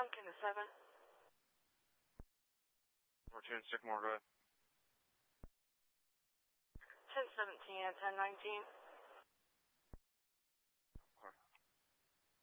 Pumpkin to 7. Fortune Sycamore, go ahead. 1017 and 1019.